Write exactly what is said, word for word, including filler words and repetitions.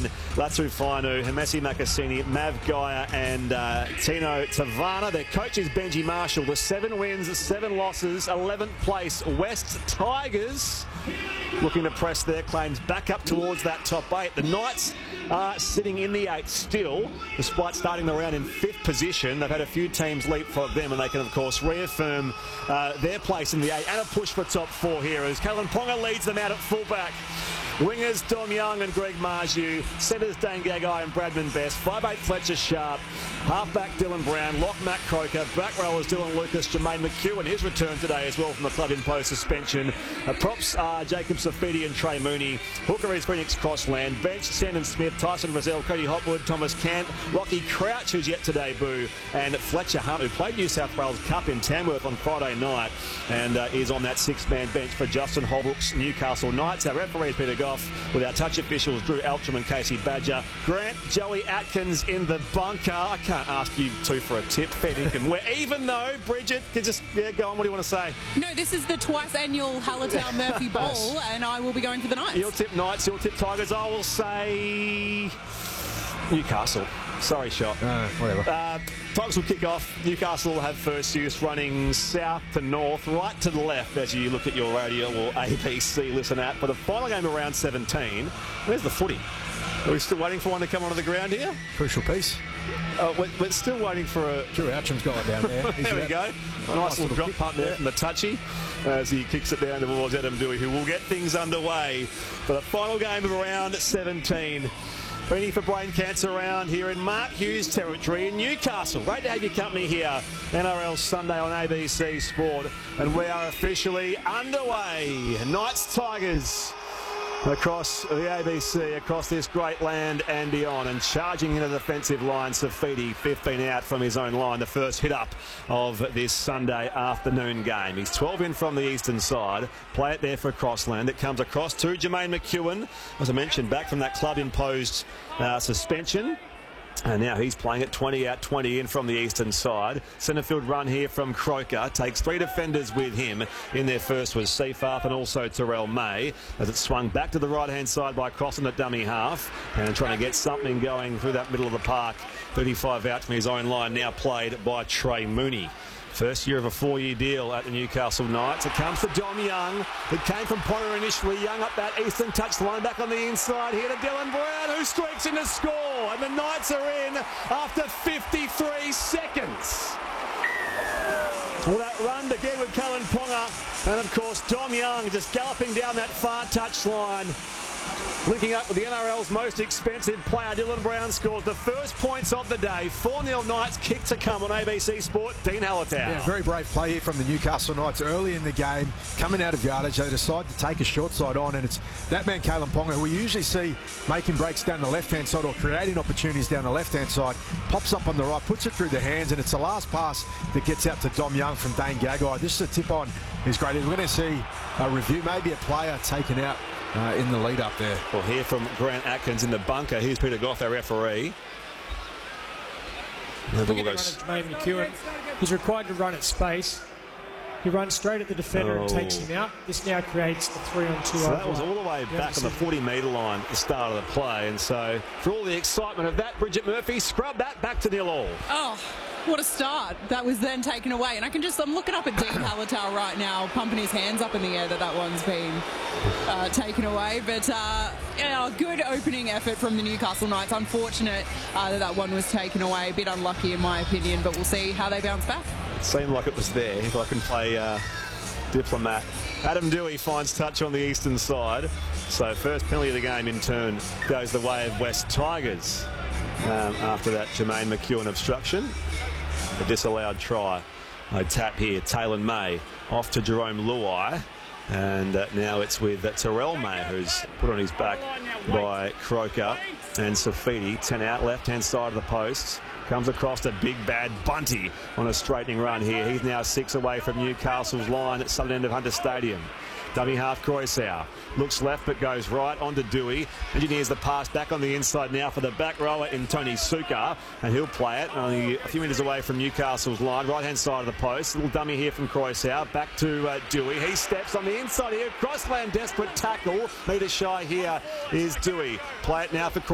Latu Fainu, Hemesi Makasini, Mav Gaia and uh, Tino Tavana. Their coach is Benji Marshall. The seven wins, seven losses, eleventh place West Tigers looking to press their claims back up towards that top eight. The Knights are sitting in the eight still, despite starting the round in fifth position. They've had a few teams leapfrog them, and they can, of course, reaffirm uh, their place in the eight and a push for top four here as Kalyn Ponga leads them out at fullback. Wingers Dom Young and Greg Marju, centres Dane Gagai and Bradman Best, five eight Fletcher Sharp, halfback Dylan Brown, lock Matt Croker, back rowers Dylan Lucas, Jermaine McEwen, his return today as well from the club imposed suspension. Uh, props are Jacob Safidi and Trey Mooney. Hooker is Phoenix Crossland, bench Sandon Smith, Tyson Rozelle, Cody Hopwood, Thomas Kant, Rocky Crouch, who's yet to debut, and Fletcher Hunt, who played New South Wales Cup in Tamworth on Friday night and uh, is on that six-man bench for Justin Holbrook's Newcastle Knights. Our referee is Peter Goff, with our touch officials Drew Altram and Casey Badger. Grant, Joey Atkins in the bunker. I can't ask you two for a tip. Fair dinkum. We're even though, Bridget, can just yeah, go on. What do you want to say? No, this is the twice annual Hallertau Murphy Bowl, yes. And I will be going for the Knights. You'll tip Knights, you'll tip Tigers. I will say Newcastle. Sorry, shot. Uh, whatever. Uh, Tigers will kick off. Newcastle will have first use, running south to north, right to the left as you look at your radio or A B C listen app. For the final game of round seventeen, where's the footy? Are we still waiting for one to come onto the ground here? Crucial piece. Uh, we're, we're still waiting for a... Drew Outram's got it down there. There we go. A nice little drop punt there from the touchy as he kicks it down towards Adam Dewey, who will get things underway for the final game of round seventeen. Ready for brain cancer round here in Mark Hughes territory in Newcastle. Great to have your company here. N R L Sunday on A B C Sport. And we are officially underway. Knights Tigers across the A B C, across this great land and beyond. And charging into the defensive line, Safidi, fifteen out from his own line. The first hit up of this Sunday afternoon game. He's twelve in from the eastern side. Play it there for Crossland. It comes across to Jermaine McEwen, as I mentioned, back from that club-imposed uh, suspension. And now he's playing at twenty out, twenty in from the eastern side. Centrefield run here from Croker. Takes three defenders with him. In there first was Seafarth and also Terrell May. As it swung back to the right-hand side by Crossland at dummy half. And trying to get something going through that middle of the park. thirty-five out from his own line. Now played by Trey Mooney. First year of a four-year deal at the Newcastle Knights. It comes to Dom Young. It came from Potter initially. Young up that eastern touch line, back on the inside here to Dylan Brown, who streaks in to score. And the Knights are in after fifty-three seconds. Well, that run again with Kalyn Ponga. And, of course, Dom Young just galloping down that far touch line. Linking up with the N R L's most expensive player, Dylan Brown, scores the first points of the day. four nil Knights, kick to come on A B C Sport. Dean Hallertau. Yeah, very brave play here from the Newcastle Knights early in the game. Coming out of yardage, they decide to take a short side on, and it's that man, Kalyn Ponga, who we usually see making breaks down the left-hand side or creating opportunities down the left-hand side, pops up on the right, puts it through the hands, and it's the last pass that gets out to Dom Young from Dane Gagai. This is a tip-on. He's great. We're going to see a review, maybe a player taken out Uh, in the lead up there. We'll hear from Grant Atkins in the bunker. Here's Peter Goff, our referee. Looking at Jermaine McEwen. He's required to run at space. He runs straight at the defender oh. and takes him out. This now creates the three on two. So that was all the way back on the forty metre line at the start of the play. And so for all the excitement of that, Bridget Murphy scrubbed that back to nil all. Oh. What a start. That was then taken away. And I can just, I'm looking up at Dean Hallertau right now, pumping his hands up in the air that that one's been uh, taken away. But uh, yeah, good opening effort from the Newcastle Knights. Unfortunate uh, that that one was taken away. A bit unlucky in my opinion, but we'll see how they bounce back. It seemed like it was there. If I can play uh, diplomat. Adam Dewey finds touch on the eastern side. So first penalty of the game in turn goes the way of West Tigers um, after that Jermaine McEwen obstruction. A disallowed try. A tap here. Taylor May off to Jerome Luai. And uh, now it's with uh, Terrell May, who's put on his back by Croker and Safidi. ten out, left-hand side of the posts. Comes across to Big Bad Bunty on a straightening run here. He's now six away from Newcastle's line at southern end of Hunter Stadium. Dummy half Croissau. Looks left but goes right onto Dewey. Engineers the pass back on the inside now for the back rower in Tony Suka. And he'll play it only a few metres away from Newcastle's line. Right hand side of the post. Little dummy here from Croissau. Back to uh, Dewey. He steps on the inside here. Crossland desperate tackle. Metre shy here is Dewey. Play it now for